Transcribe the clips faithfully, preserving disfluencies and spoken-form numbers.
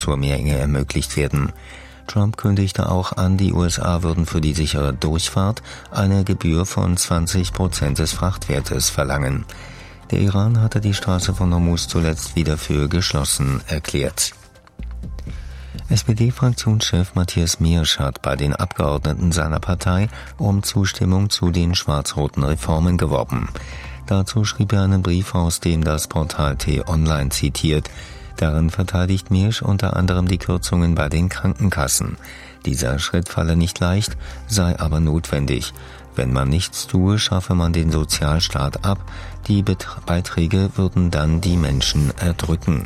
zur Menge ermöglicht werden. Trump kündigte auch an, die U S A würden für die sichere Durchfahrt eine Gebühr von zwanzig Prozent des Frachtwertes verlangen. Der Iran hatte die Straße von Hormuz zuletzt wieder für geschlossen erklärt. S P D-Fraktionschef Matthias Miersch hat bei den Abgeordneten seiner Partei um Zustimmung zu den schwarz-roten Reformen geworben. Dazu schrieb er einen Brief, aus dem das Portal T-Online zitiert. Darin verteidigt Miersch unter anderem die Kürzungen bei den Krankenkassen. Dieser Schritt falle nicht leicht, sei aber notwendig. Wenn man nichts tue, schaffe man den Sozialstaat ab. Die Beiträge würden dann die Menschen erdrücken.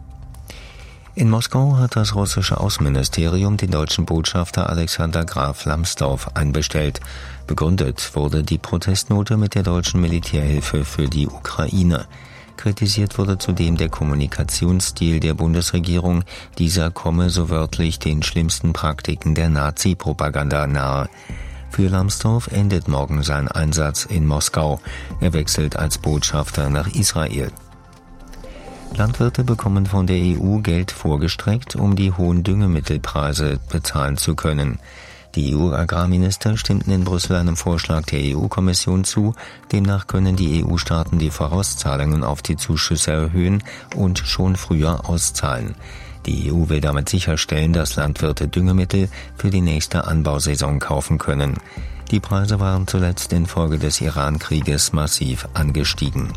In Moskau hat das russische Außenministerium den deutschen Botschafter Alexander Graf Lambsdorff einbestellt. Begründet wurde die Protestnote mit der deutschen Militärhilfe für die Ukraine. Kritisiert wurde zudem der Kommunikationsstil der Bundesregierung. Dieser komme so wörtlich den schlimmsten Praktiken der Nazi-Propaganda nahe. Für Lambsdorff endet morgen sein Einsatz in Moskau. Er wechselt als Botschafter nach Israel. Landwirte bekommen von der E U Geld vorgestreckt, um die hohen Düngemittelpreise bezahlen zu können. Die E U-Agrarminister stimmten in Brüssel einem Vorschlag der E U-Kommission zu. Demnach können die E U-Staaten die Vorauszahlungen auf die Zuschüsse erhöhen und schon früher auszahlen. Die E U will damit sicherstellen, dass Landwirte Düngemittel für die nächste Anbausaison kaufen können. Die Preise waren zuletzt infolge des Iran-Krieges massiv angestiegen.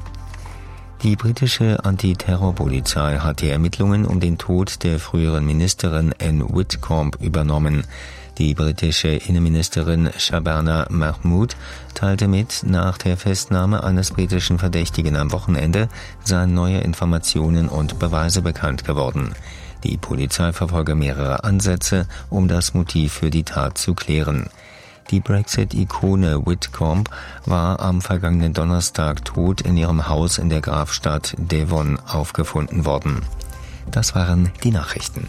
Die britische Antiterrorpolizei hat die Ermittlungen um den Tod der früheren Ministerin Anne Whitcomb übernommen. Die britische Innenministerin Shabana Mahmood teilte mit, nach der Festnahme eines britischen Verdächtigen am Wochenende seien neue Informationen und Beweise bekannt geworden. Die Polizei verfolge mehrere Ansätze, um das Motiv für die Tat zu klären. Die Brexit-Ikone Whitcomb war am vergangenen Donnerstag tot in ihrem Haus in der Grafstadt Devon aufgefunden worden. Das waren die Nachrichten.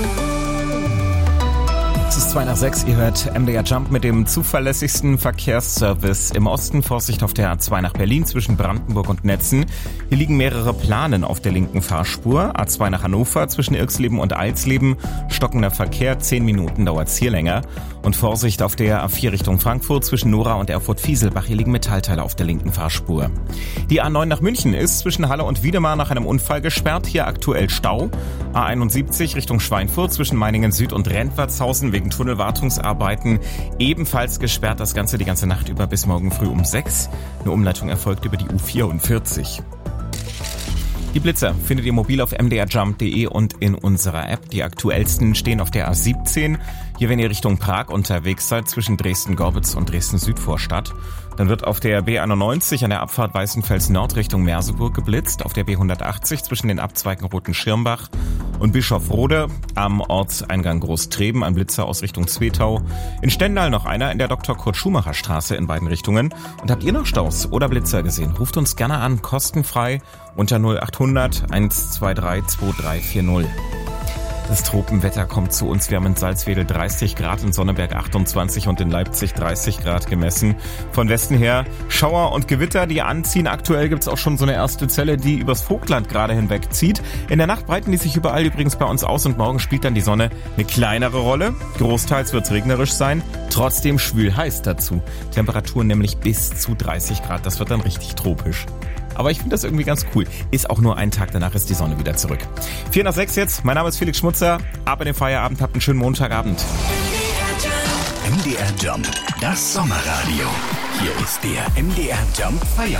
Es ist zwei nach sechs, ihr hört M D R Jump mit dem zuverlässigsten Verkehrsservice im Osten. Vorsicht auf der A zwei nach Berlin zwischen Brandenburg und Netzen. Hier liegen mehrere Planen auf der linken Fahrspur. A zwei nach Hannover zwischen Irxleben und Eilsleben. Stockender Verkehr, zehn Minuten dauert's hier länger. Und Vorsicht auf der A vier Richtung Frankfurt zwischen Nora und Erfurt-Fieselbach. Hier liegen Metallteile auf der linken Fahrspur. Die A neun nach München ist zwischen Halle und Wiedemar nach einem Unfall gesperrt. Hier aktuell Stau. A einundsiebzig Richtung Schweinfurt zwischen Meiningen Süd und Rentwertshausen wegen Tunnelwartungsarbeiten ebenfalls gesperrt. Das Ganze die ganze Nacht über bis morgen früh um sechs. Eine Umleitung erfolgt über die U vierundvierzig. Die Blitzer findet ihr mobil auf m d r jump punkt d e und in unserer App. Die aktuellsten stehen auf der A siebzehn. Hier, wenn ihr Richtung Prag unterwegs seid, zwischen Dresden-Gorbitz und Dresden-Südvorstadt. Dann wird auf der B einundneunzig an der Abfahrt Weißenfels Nord Richtung Merseburg geblitzt. Auf der B hundertachtzig zwischen den Abzweigen Roten Schirmbach und Bischofrode. Am Ortseingang Großtreben ein Blitzer aus Richtung Zwetau. In Stendal noch einer in der Doktor Kurt Schumacher Straße in beiden Richtungen. Und habt ihr noch Staus oder Blitzer gesehen? Ruft uns gerne an, kostenfrei unter null achthundert eins zwei drei zwei drei vier null. Das Tropenwetter kommt zu uns. Wir haben in Salzwedel dreißig Grad, in Sonneberg achtundzwanzig und in Leipzig dreißig Grad gemessen. Von Westen her Schauer und Gewitter, die anziehen. Aktuell gibt's auch schon so eine erste Zelle, die übers Vogtland gerade hinwegzieht. In der Nacht breiten die sich überall übrigens bei uns aus und morgen spielt dann die Sonne eine kleinere Rolle. Großteils wird's regnerisch sein, trotzdem schwül heiß dazu. Temperaturen nämlich bis zu dreißig Grad, das wird dann richtig tropisch. Aber ich finde das irgendwie ganz cool. Ist auch nur ein Tag, danach ist die Sonne wieder zurück. vier nach sechs jetzt. Mein Name ist Felix Schmutzer. Ab in den Feierabend. Habt einen schönen Montagabend. M D R Jump, das Sommerradio. Hier ist der M D R Jump Feierabend.